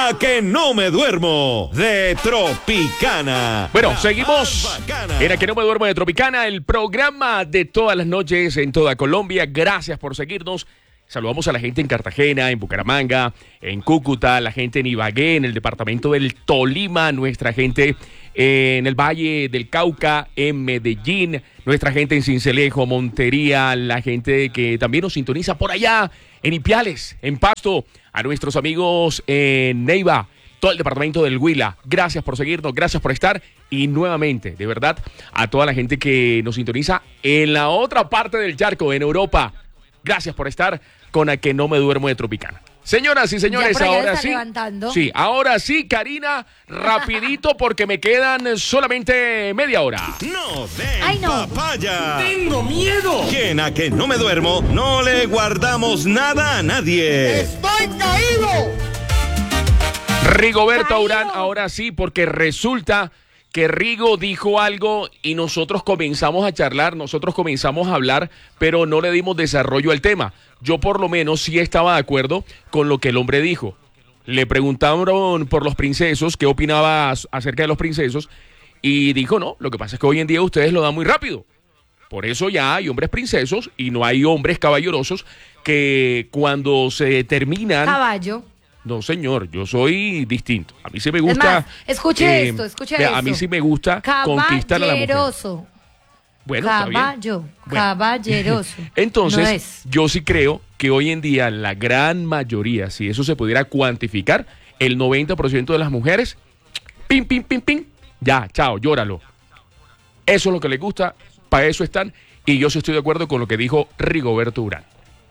A que no me duermo de Tropicana. Bueno, seguimos en A que no me duermo de Tropicana, el programa de todas las noches en toda Colombia. Gracias por seguirnos. Saludamos a la gente en Cartagena, en Bucaramanga, en Cúcuta, la gente en Ibagué, en el departamento del Tolima, nuestra gente en el Valle del Cauca, en Medellín, nuestra gente en Sincelejo, Montería, la gente que también nos sintoniza por allá en Ipiales, en Pasto, a nuestros amigos en Neiva, todo el departamento del Huila. Gracias por seguirnos, gracias por estar y nuevamente, de verdad, a toda la gente que nos sintoniza en la otra parte del charco, en Europa. Gracias por estar con A que no me duermo de Tropicana. Señoras y señores, ahora sí. Levantando. Sí, ahora sí, Karina, rapidito porque me quedan solamente media hora. No den Ay, no. papaya. ¡Tengo miedo! Que en A que no me duermo no le guardamos nada a nadie. ¡Estoy caído! Rigoberto Caído. Urán, ahora sí, porque resulta que Rigo dijo algo y nosotros comenzamos a charlar, nosotros comenzamos a hablar, pero no le dimos desarrollo al tema. Yo por lo menos sí estaba de acuerdo con lo que el hombre dijo. Le preguntaron por los princesos, qué opinaba acerca de los princesos, y dijo, no, lo que pasa es que hoy en día ustedes lo dan muy rápido. Por eso ya hay hombres princesos y no hay hombres caballerosos que cuando se terminan... Caballo. No, señor, yo soy distinto. A mí sí me Es gusta... más, escuche esto. A mí sí me gusta conquistar a la mujer. Caballeroso. Bueno, está bien. Caballo. Bueno. Caballeroso. Entonces, No es. yo sí creo que hoy en día la gran mayoría, si eso se pudiera cuantificar, el 90% de las mujeres, pim, pim, pim, pim, ya, chao, llóralo. Eso es lo que les gusta, para eso están, y yo sí estoy de acuerdo con lo que dijo Rigoberto Urán.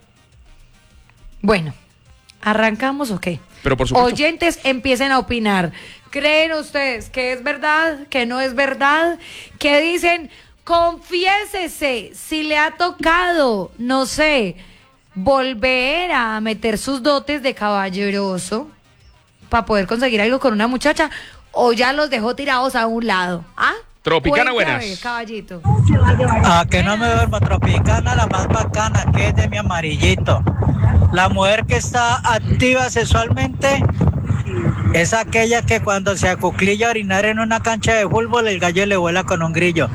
Bueno, ¿arrancamos o qué? Pero por supuesto... Oyentes, empiecen a opinar. ¿Creen ustedes que es verdad, que no es verdad? ¿Qué dicen? Confiésese si le ha tocado, no sé, volver a meter sus dotes de caballeroso para poder conseguir algo con una muchacha o ya los dejó tirados a un lado. ¿Ah? Tropicana, Cuente, a buenas. ver, caballito. A que no me duermo, Tropicana, la más bacana, que es de mi amarillito. La mujer que está activa sexualmente es aquella que cuando se acuclilla a orinar en una cancha de fútbol, el gallo le vuela con un grillo.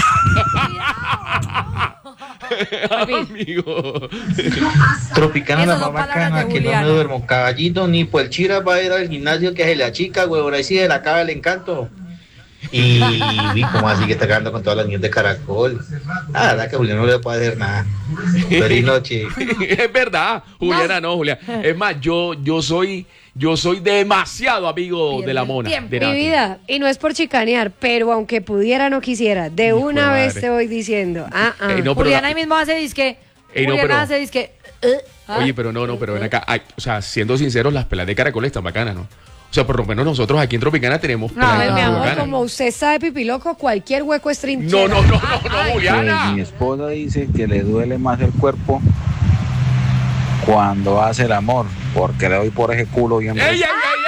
Amigo. Tropicana, Esas la son más palabras bacana, de que no me Juliana. duermo. Caballito, ni por el chira va a ir al gimnasio que se le achica, huevón, ahí sí se le acaba el encanto. Y como así que está quedando con todas las niñas de caracol. La verdad que Julián no le puede hacer nada. Feliz noche. Es verdad, Juliana, no, Juliana. Es más, yo soy demasiado amigo de la mona. Tiempo. de Mi Nati. vida, y no es por chicanear, pero aunque pudiera, no quisiera. De Hijo una de vez madre. te voy diciendo. No, pero Juliana la- ahí mismo hace disque. Ey, no, Juliana pero- hace disque. Oye, pero no, pero ven acá. Ay, o sea, siendo sinceros, las pelas de caracol están bacanas, ¿no? O sea, por lo menos nosotros aquí en Tropicana tenemos No, pelas Ay, no, mi muy amor, bacanas. como usted sabe, pipiloco, cualquier hueco es trinchera. No, Juliana. Pues mi esposa dice que le duele más el cuerpo cuando hace el amor, porque le doy por ese culo bien. ¡Ey!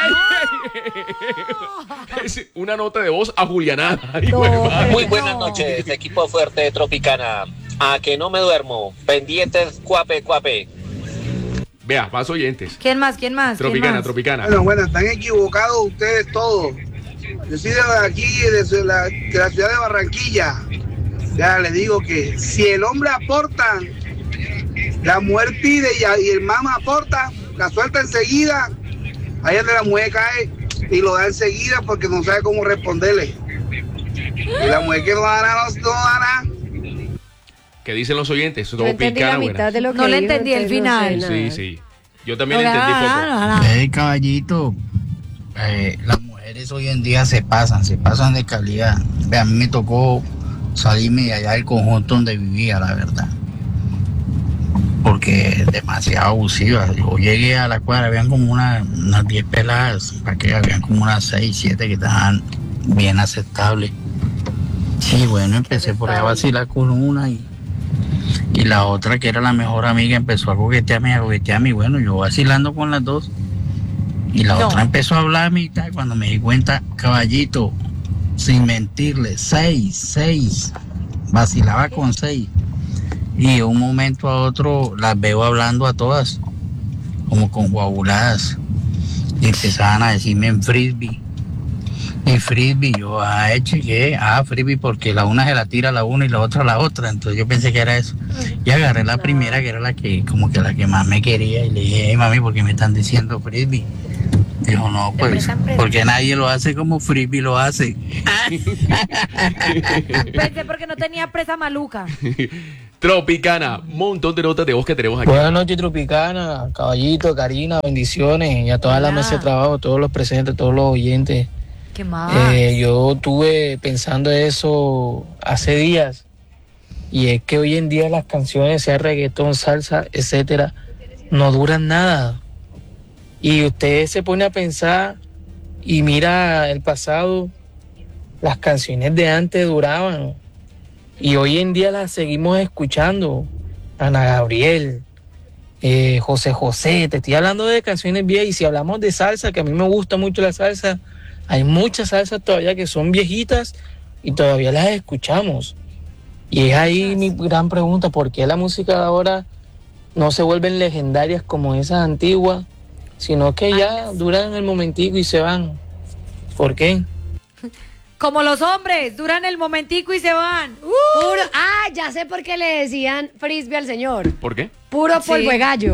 Es una nota de voz a Juliana. Ay, No, güey, pero- Muy buenas noches, equipo fuerte de Tropicana. A que no me duermo. Pendientes, cuape, cuape. Vea, más oyentes. ¿Quién más? Tropicana, Tropicana. Bueno, están equivocados ustedes todos. Yo soy de aquí, de la ciudad de Barranquilla. Ya les digo que si el hombre aporta, la mujer pide y el mamá aporta, la suelta enseguida, ahí es donde la mujer cae y lo da enseguida porque no sabe cómo responderle. Y la mujer que no dará, no dará. ¿Qué dicen los oyentes? No entendí la Tropicana, mitad buenas. de lo que No le dijo, entendí el entonces no sé final. nada. Sí. Yo también entendí poco. Hey, caballito, las mujeres hoy en día se pasan de calidad. Ve, a mí me tocó salirme de allá del conjunto donde vivía, la verdad. Porque es demasiado abusiva. Yo llegué a la cuadra, habían como unas 10 peladas, para que habían como unas 6, 7 que estaban bien aceptables. Sí, bueno, empecé por ahí a vacilar con una y la otra, que era la mejor amiga, empezó a coquetearme. Y bueno, yo vacilando con las dos. Y la otra empezó a hablarme y tal. Cuando me di cuenta, caballito, sin mentirle, 6. Vacilaba con 6. Y de un momento a otro las veo hablando a todas, como conjuabuladas. y empezaban a decirme en frisbee. Y frisbee, yo, chequé, frisbee, porque la una se la tira a la una y la otra a la otra, entonces yo pensé que era eso. Y agarré la primera, que era la que, como que la que más me quería, y le dije, hey, mami, ¿por qué me están diciendo frisbee? Dijo, no, pues, porque nadie lo hace como frisbee lo hace. Pensé porque no tenía presa maluca. Tropicana, un montón de notas de voz que tenemos aquí. Buenas noches, Tropicana, Caballito, Karina, bendiciones, y a toda la mesa de trabajo, todos los presentes, todos los oyentes. ¿Qué más? Yo estuve pensando eso hace días, y es que hoy en día las canciones, sea reggaetón, salsa, etcétera, no duran nada. Y usted se pone a pensar y mira el pasado, las canciones de antes duraban. Y hoy en día las seguimos escuchando. Ana Gabriel, José José, te estoy hablando de canciones viejas. Y si hablamos de salsa, que a mí me gusta mucho la salsa, hay muchas salsas todavía que son viejitas y todavía las escuchamos. Y es ahí mi gran pregunta, ¿por qué la música de ahora no se vuelven legendarias como esas antiguas, sino que ya duran el momentico y se van? ¿Por qué? Como los hombres, duran el momentico y se van. Puro, ya sé por qué le decían frisbee al señor. ¿Por qué? Puro polvo de gallo.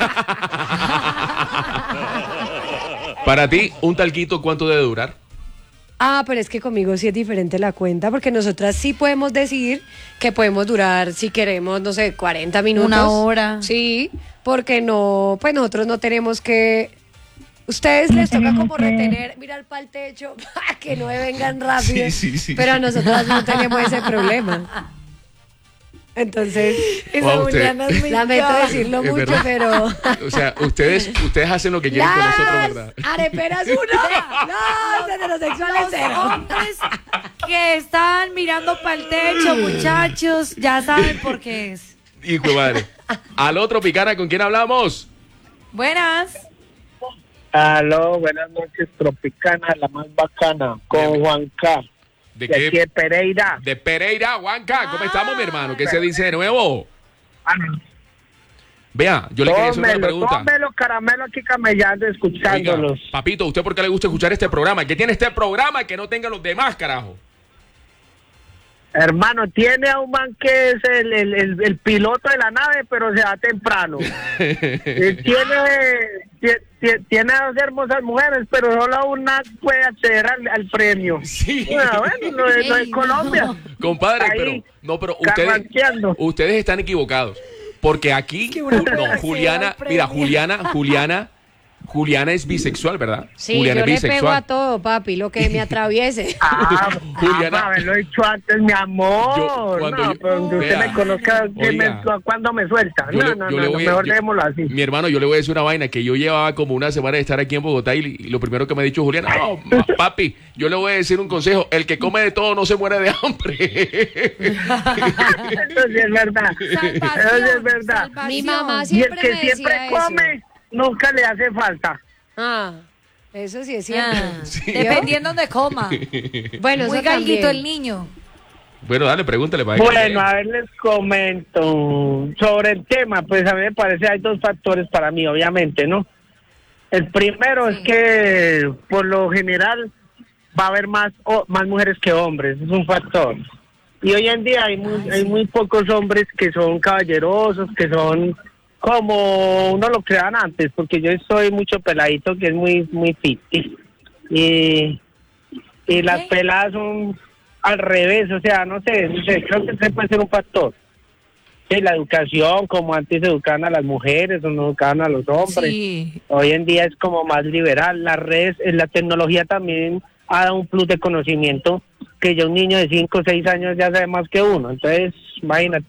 Para ti, un talquito, ¿cuánto debe durar? Pero es que conmigo sí es diferente la cuenta, porque nosotras sí podemos decir que podemos durar, si queremos, no sé, 40 minutos. Una hora. Sí, porque no, pues nosotros no tenemos que... Ustedes les toca como retener, mirar para el techo, para que no vengan rápido. Sí. Pero nosotras no tenemos ese problema. Entonces, lamento decirlo mucho, verdad. Pero... O sea, ustedes hacen lo que quieren con nosotros, ¿verdad? Areperas uno. No, heterosexuales cero. Hombres que están mirando para el techo, muchachos, ya saben por qué es. Hijo de madre. Aló, Tropicana, ¿con quién hablamos? Buenas. Aló, buenas noches, Tropicana, la más bacana, con Juan K. ¿De qué? Aquí de Pereira. De Pereira, Juanca. ¿Cómo estamos, mi hermano? ¿Qué se dice de nuevo? Vea, yo le quería hacer una pregunta. Tómelo, caramelo, aquí camellando, escuchándolos. Oiga, papito, ¿usted por qué le gusta escuchar este programa? ¿Qué tiene este programa que no tenga los demás, carajo? Hermano, tiene a un man que es el piloto de la nave, pero se va temprano. Tiene a dos hermosas mujeres, pero solo una puede acceder al premio. Sí. Bueno, no es Colombia. Compadre, ahí, pero ustedes están equivocados. Porque aquí, Juliana, mira, Juliana es bisexual, ¿verdad? Sí, Juliana yo es bisexual. le pego a todo, papi, lo que me atraviese. Juliana, haberlo dicho antes, mi amor. Cuando usted me conozca, ¿cuándo me suelta? Mejor démoslo así. Mi hermano, yo le voy a decir una vaina, que yo llevaba como una semana de estar aquí en Bogotá y lo primero que me ha dicho Juliana, papi, yo le voy a decir un consejo, el que come de todo no se muere de hambre. Eso sí es verdad. Eso sí es verdad. Mi mamá siempre y el que siempre come... Eso. Nunca le hace falta. Eso sí es cierto. Sí. Dependiendo de coma. Bueno, muy galguito el niño. Bueno, dale, pregúntale. Bueno, a ver, les comento sobre el tema. Pues a mí me parece hay dos factores para mí, obviamente, ¿no? El primero es que por lo general va a haber más mujeres que hombres, es un factor. Y hoy en día hay muy pocos hombres que son caballerosos, que son como uno lo crean antes, porque yo soy mucho peladito que es muy fit. Y las peladas son al revés, o sea, no sé, creo que ese puede ser un factor. Sí, la educación, como antes educaban a las mujeres o no educaban a los hombres. Sí. Hoy en día es como más liberal. Las redes, la tecnología también ha dado un plus de conocimiento que ya un niño de 5 o 6 años ya sabe más que uno. Entonces, imagínate.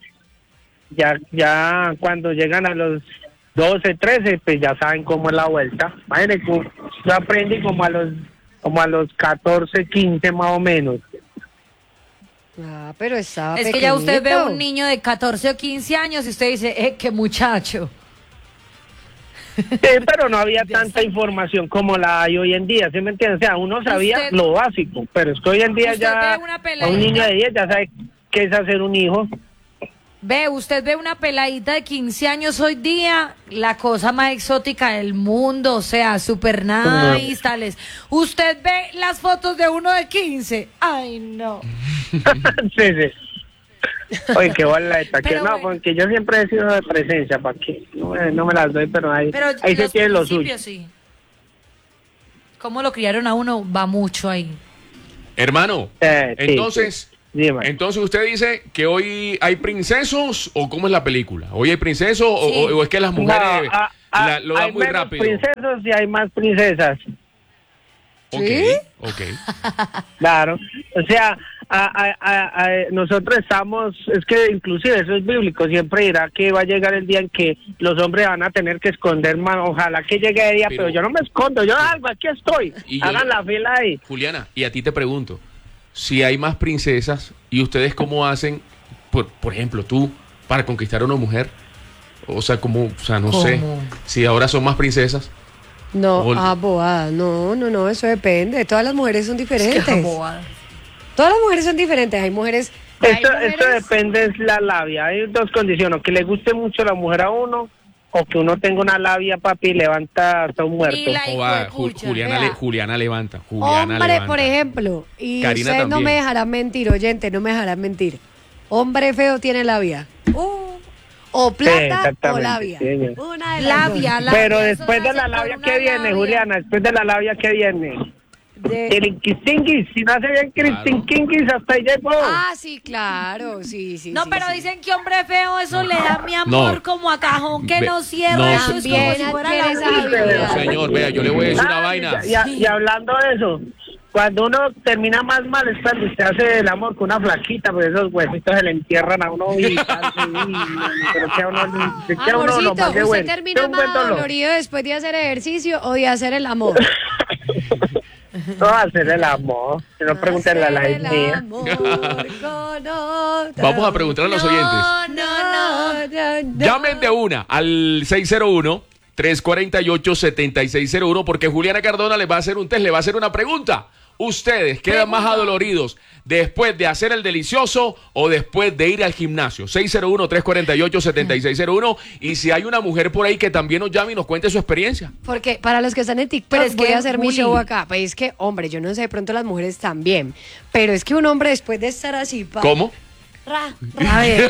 Ya cuando llegan a los 12, 13, pues ya saben cómo es la vuelta. Imagínate, yo aprendí como a los 14, 15 más o menos. Pero estaba es pequeñito. Que ya usted ve a un niño de 14 o 15 años y usted dice, qué muchacho. Sí, pero no había tanta información como la hay hoy en día, ¿sí me entiendes? O sea, uno sabía lo básico, pero es que hoy en día ya a un niño de 10 ya sabe qué es hacer un hijo. Ve, usted ve una peladita de 15 años hoy día, la cosa más exótica del mundo, o sea, super nice, tales. Usted ve las fotos de uno de 15. Ay, no. Sí. Oye, qué bola esta. Que Pero no, bueno. porque yo siempre he sido de presencia, ¿para qué? No me las doy, pero ahí se tiene lo suyo. Sí. Cómo lo criaron a uno va mucho ahí. Hermano, Sí, entonces... sí. Dime. Entonces usted dice que hoy hay princesos o cómo es la película. ¿Hoy hay princesos o es que las mujeres lo dan hay muy menos rápido? princesos y hay más princesas. Ok. Claro. O sea, nosotros estamos, es que inclusive eso es bíblico, siempre dirá que va a llegar el día en que los hombres van a tener que esconder más. Ojalá que llegue el día, pero yo no me escondo, yo algo, aquí estoy. Hagan la fila ahí. Juliana, y a ti te pregunto, si hay más princesas y ustedes cómo hacen, por ejemplo, tú, para conquistar a una mujer, no sé, si ahora son más princesas. No, bobada, no, eso depende. Todas las mujeres son diferentes. Todas las mujeres son diferentes. Hay mujeres. Esto depende de la labia. Hay dos condiciones: o que le guste mucho la mujer a uno, o que uno tenga una labia, papi, y levanta hasta un muerto. Juliana levanta. Hombre, por ejemplo, y Karina ustedes no también. me dejarán mentir, oyente, no me dejarán mentir. Hombre feo tiene labia. O plata o labia. Sí, Una de las Labia, dos. labia. Pero eso después de nace la por labia una que viene, labia. Juliana, después de la labia que viene. El inquistinguis, si no hace bien Cristinquinguis, hasta ahí llegó. Sí, claro, sí. No, sí, pero sí. dicen que hombre feo, eso le da mi amor No. como a cajón que no cierra. no, Eso es como También si fuera adquiere esa la habilidad. No, señor, vea, yo le voy a decir una vaina. Y hablando de eso, cuando uno termina más mal es cuando usted hace el amor con una flaquita, pues esos huesitos se le entierran a uno y pero queda uno Amorcito, lo más de ¿usted bueno. termina Es un buen más dolor. dolorido después de hacer ejercicio o de hacer el amor? No hacer el amor, si no pregúntenle a la Hacer el mía. amor con otra. Vamos a preguntar a los oyentes. No. Llamen de una al 601-348-7601 porque Juliana Cardona les va a hacer un test, le va a hacer una pregunta. ¿Ustedes quedan más adoloridos después de hacer el delicioso o después de ir al gimnasio? 601-348-7601 y si hay una mujer por ahí que también nos llame y nos cuente su experiencia. Porque para los que están en TikTok, Pero es voy que, a hacer mi Juli, show acá. Pues es que, hombre, yo no sé, de pronto las mujeres también. Pero es que un hombre después de estar así... ¿Cómo? A ver.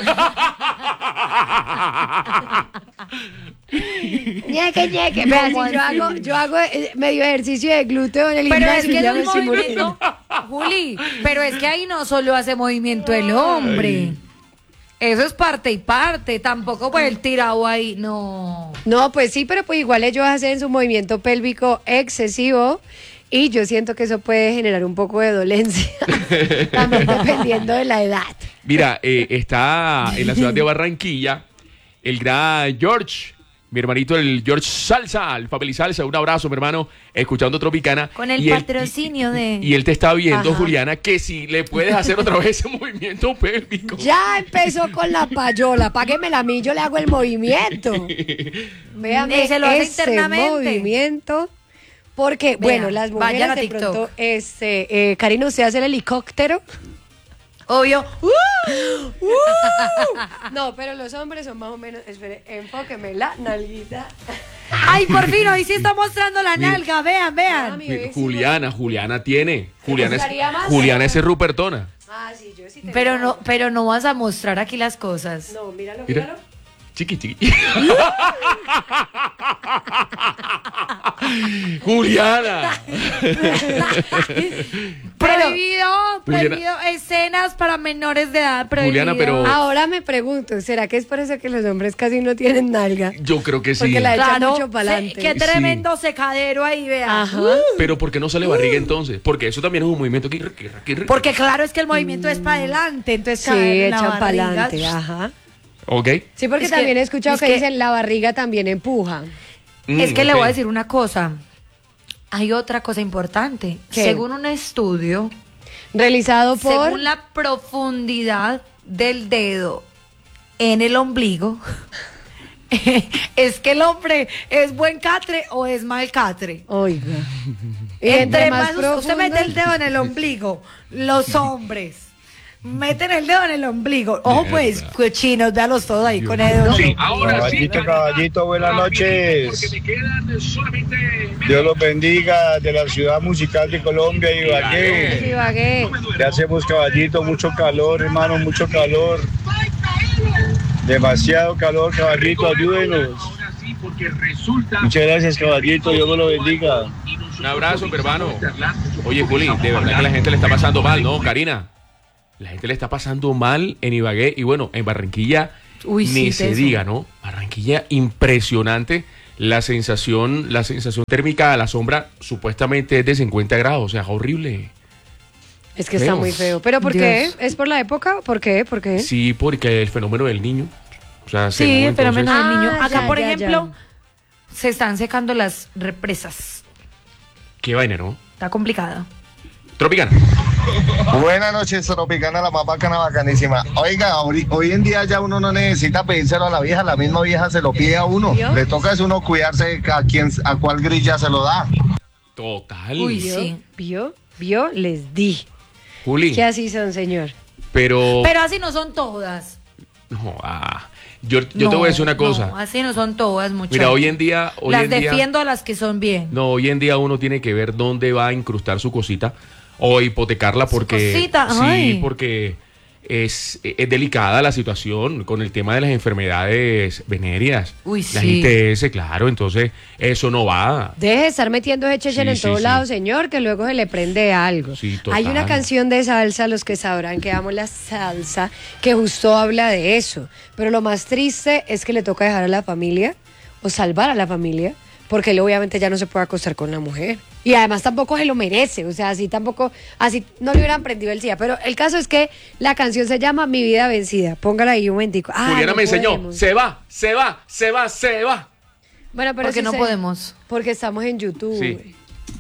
Ñeque. Vea, si yo hago medio ejercicio de glúteo en el Pero es gimnasio que y ya es me un estoy movimiento, Juli, pero es que ahí no solo hace movimiento el hombre. Eso es parte y parte, tampoco pues el tirado ahí, no. No, pues sí, pero pues igual ellos hacen su movimiento pélvico excesivo y yo siento que eso puede generar un poco de dolencia, también dependiendo de la edad. Mira, está en la ciudad de Barranquilla el gran George, mi hermanito, el George Salsa, el Family Salsa. Un abrazo, mi hermano, escuchando Tropicana. Con el Y él- patrocinio de... Y él te está viendo, Ajá. Juliana, que si le puedes hacer otra vez ese movimiento pélvico. Ya empezó con la payola, páguemela a mí, yo le hago el movimiento. Véame Se lo hace ese internamente. movimiento. Porque, bueno, las vayan a mujeres de TikTok. pronto, Karina, ¿usted hace el helicóptero? Obvio. No, pero los hombres son más o menos, espere, enfóqueme la nalguita. Ay, por fin, hoy sí está mostrando la Mira. nalga, vean. Mi bebé, sí, Juliana tiene. Juliana gustaría más? es Rupertona. sí, yo sí tengo Pero no vas a mostrar aquí las cosas. No, míralo, Mira. míralo. Chiqui. Juliana. Prohibido escenas para menores de edad. Prohibido. Juliana, pero- Ahora me pregunto, ¿será que es por eso que los hombres casi no tienen nalga? Yo creo que sí. Porque la echan Claro, mucho para adelante. qué tremendo secadero ahí, vean. Ajá. Pero ¿por qué no sale barriga entonces? Porque eso también es un movimiento que... Porque claro, es que el movimiento es para adelante, entonces Sí, cae en la echan para barriga. adelante, ajá. Ok. Sí, porque Es que- también he escuchado es que que- dicen la barriga también empuja. Es que le ok. voy a decir una cosa. Hay otra cosa importante. ¿Qué? Según un estudio, Realizado por... según la profundidad del dedo en el ombligo, es que el hombre es buen catre o es mal catre. Oiga. Y Entre más más usted mete profundo- el dedo en el ombligo, los hombres meten el dedo en el ombligo. Ojo pues, cochinos, véalos todos ahí con el dedo. Sí, ahora Caballito, buenas noches. Dios los bendiga de la ciudad musical de Colombia, Ibagué. Ibagué. Ya hacemos, caballito, mucho calor, hermano, mucho calor. Demasiado calor, caballito, ayúdenos. Muchas gracias, caballito, Dios me lo bendiga. Un abrazo, mi hermano. Oye, Juli, de verdad que la gente le está pasando mal, ¿no, Karina? La gente le está pasando mal en Ibagué y bueno, en Barranquilla ni se diga, ¿no? Barranquilla, impresionante. La sensación térmica a la sombra supuestamente es de 50 grados, o sea, horrible. Es que está muy feo. ¿Pero por qué? ¿Es por la época? ¿Por qué? ¿Por qué? Sí, porque el fenómeno del niño. O sea, sí, el fenómeno del niño. Acá, ya, por ya, ejemplo, se están secando las represas. Qué vaina, ¿no? Está complicado. Tropicana. Buenas noches, Tropicana, la más bacana, bacanísima. Oiga, hoy en día ya uno no necesita pedírselo a la vieja, la misma vieja se lo pide a uno. ¿Vio? Le toca es uno cuidarse a cuál grilla se lo da. Total. Uy, sí. ¿Vio? Les di. Juli. ¿Qué así son, señor? Pero así no son todas. No, yo te voy a decir una cosa. No, así no son todas, muchachos. Mira, hoy en día... las defiendo a las que son bien. No, hoy en día uno tiene que ver dónde va a incrustar su cosita o hipotecarla porque... ¿Su cosita? Sí, Ay. porque es delicada la situación con el tema de las enfermedades venéreas. Uy, las sí. ITS, claro, entonces eso no va. Deje de estar metiendo ese chechen en Sí, todos sí. lados, señor, que luego se le prende algo. Sí, total. Hay una canción de salsa, los que sabrán que amo la salsa, que justo habla de eso. Pero lo más triste es que le toca dejar a la familia o salvar a la familia, porque él obviamente ya no se puede acostar con la mujer. Y además tampoco se lo merece, o sea, así no le hubieran prendido el SIDA. Pero el caso es que la canción se llama Mi Vida Vencida. Póngala ahí un momentico. Juliana no me enseñó, podemos. se va. Bueno, pero Porque sí no podemos. Porque estamos en YouTube. Sí.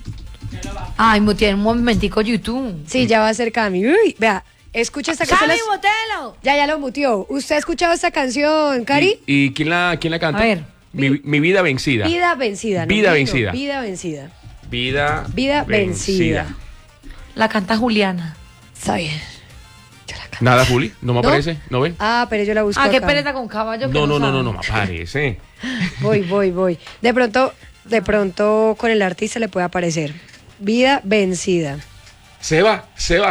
Ay, tiene un momentico YouTube. Sí, ya va a ser Cami. Uy, vea, escucha esta canción. ¡Cami, botelo! Ya lo muteó. ¿Usted ha escuchado esta canción, Cari? ¿Y quién la canta? A ver. Mi vida vencida. Vida vencida. Vida no, vencida. Vida vencida. Vida vencida. La canta Juliana. Está bien. Nada, Juli, no me ¿No? aparece, ¿no ven? Ah, pero yo la busco Qué acá. pereza con caballo. que No sabe. me aparece. Voy. De pronto con el artista le puede aparecer. Vida vencida. Se va.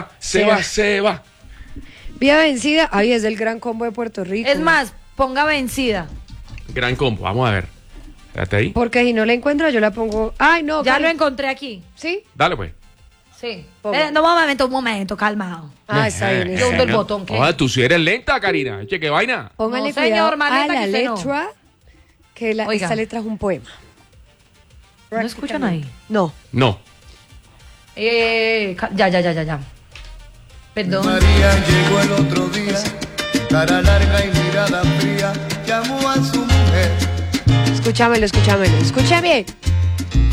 Vida vencida. Ay, es del Gran Combo de Puerto Rico. Es más, ponga vencida. Gran combo, vamos a ver. Espérate ahí. Porque si no la encuentro, yo la pongo. Ay, no. Ya Cari. lo encontré aquí. ¿Sí? Dale pues. Sí. Ponga. No, un momento, calmado. Está bien. Yo hundo el botón. ¿qué? Tú sí eres lenta, Karina. Che, qué vaina. Póngale No, cuidado señor, más a lenta la que usted no. letra, que Oiga. esta letra es un poema. ¿No escuchan ahí? No. No. Ya. Perdón. María llegó el otro día, cara larga y mirada fría, llamó a su mujer. Escúchamelo. Escucha bien.